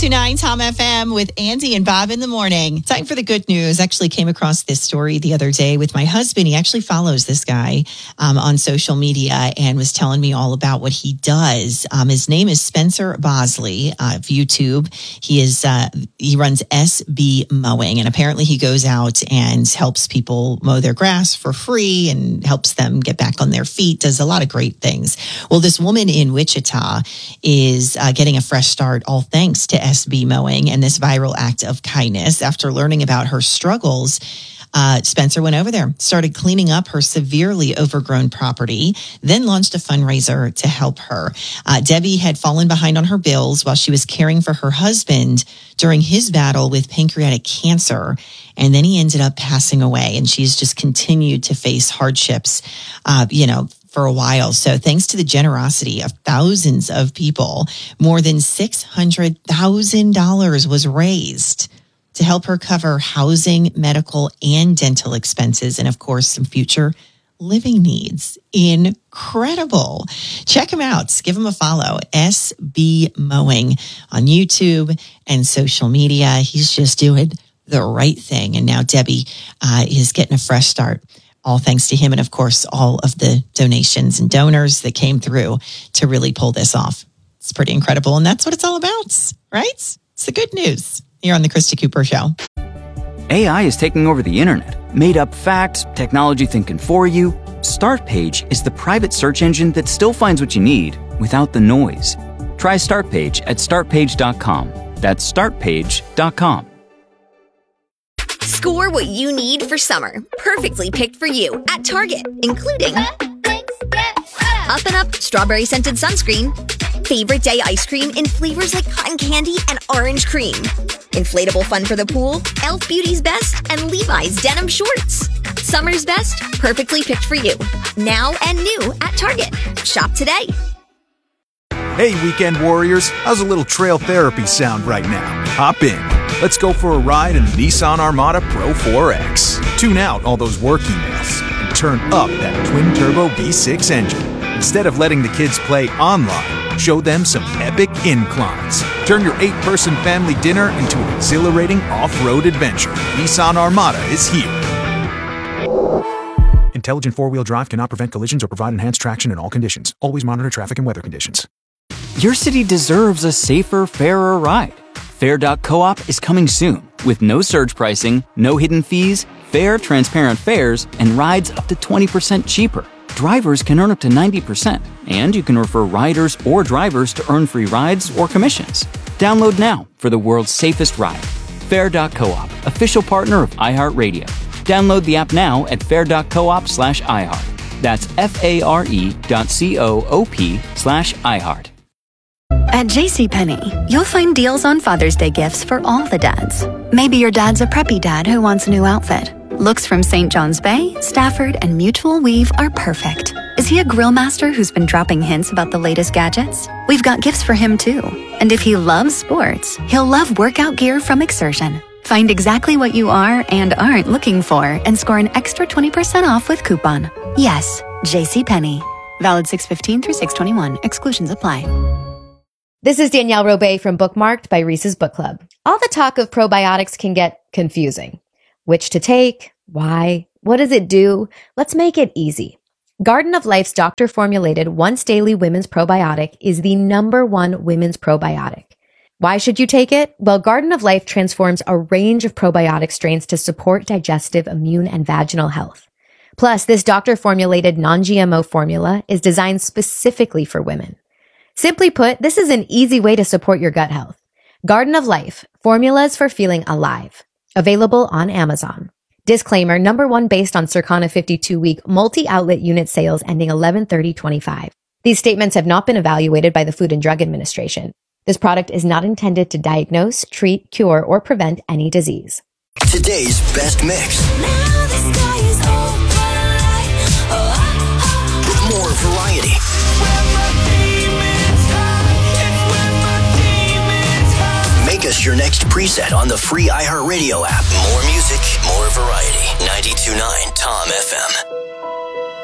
92.9 Tom FM with Andy and Bob in the morning. Time for the good news. Actually came across this story the other day with my husband. He actually follows this guy on social media and was telling me all about what he does. His name is Spencer Bosley of YouTube. He runs SB Mowing, and apparently he goes out and helps people mow their grass for free and helps them get back on their feet, does a lot of great things. Well, this woman in Wichita is getting a fresh start, all thanks to SB Mowing and this viral act of kindness. After learning about her struggles, Spencer went over there, started cleaning up her severely overgrown property, then launched a fundraiser to help her. Debbie had fallen behind on her bills while she was caring for her husband during his battle with pancreatic cancer. And then he ended up passing away, and she's just continued to face hardships, for a while. So thanks to the generosity of thousands of people, more than $600,000 was raised to help her cover housing, medical, and dental expenses, and of course, some future living needs. Incredible. Check him out. Give him a follow. SB Mowing on YouTube and social media. He's just doing the right thing. And now Debbie is getting a fresh start. All thanks to him and, of course, all of the donations and donors that came through to really pull this off. It's pretty incredible, and that's what it's all about, right? It's the good news here on The Krista Cooper Show. AI is taking over the internet. Made up facts, technology thinking for you. Startpage is the private search engine that still finds what you need without the noise. Try Startpage at startpage.com. That's startpage.com. Score what you need for summer. Perfectly picked for you at Target, including Up and Up Strawberry Scented Sunscreen, Favorite Day Ice Cream in flavors like cotton candy and orange cream, Inflatable Fun for the Pool, Elf Beauty's Best, and Levi's Denim Shorts. Summer's best, perfectly picked for you. Now and new at Target. Shop today. Hey, weekend warriors, how's a little trail therapy sound right now? Hop in. Let's go for a ride in the Nissan Armada Pro 4X. Tune out all those work emails and turn up that twin-turbo V6 engine. Instead of letting the kids play online, show them some epic inclines. Turn your 8-person family dinner into an exhilarating off-road adventure. Nissan Armada is here. Intelligent four-wheel drive cannot prevent collisions or provide enhanced traction in all conditions. Always monitor traffic and weather conditions. Your city deserves a safer, fairer ride. Fair.coop is coming soon with no surge pricing, no hidden fees, fair, transparent fares, and rides up to 20% cheaper. Drivers can earn up to 90%, and you can refer riders or drivers to earn free rides or commissions. Download now for the world's safest ride. Fair.coop, official partner of iHeartRadio. Download the app now at fair.coop/iHeart. That's FARE.coop/iHeart. At JCPenney, you'll find deals on Father's Day gifts for all the dads. Maybe your dad's a preppy dad who wants a new outfit. Looks from St. John's Bay, Stafford, and Mutual Weave are perfect. Is he a grill master who's been dropping hints about the latest gadgets? We've got gifts for him too. And if he loves sports, he'll love workout gear from Exertion. Find exactly what you are and aren't looking for and score an extra 20% off with coupon. Yes, JCPenney. Valid 6/15 through 6/21. Exclusions apply. This is Danielle Robay from Bookmarked by Reese's Book Club. All the talk of probiotics can get confusing. Which to take? Why? What does it do? Let's make it easy. Garden of Life's doctor-formulated once-daily women's probiotic is the #1 women's probiotic. Why should you take it? Well, Garden of Life transforms a range of probiotic strains to support digestive, immune, and vaginal health. Plus, this doctor-formulated non-GMO formula is designed specifically for women. Simply put, this is an easy way to support your gut health. Garden of Life, formulas for feeling alive. Available on Amazon. Disclaimer, #1 based on Circana 52-week multi-outlet unit sales ending 11/30/25. These statements have not been evaluated by the Food and Drug Administration. This product is not intended to diagnose, treat, cure, or prevent any disease. Today's best mix. Now the sky is open. With more variety. Make us your next preset on the free iHeartRadio app. More music, more variety. 92.9 Tom FM.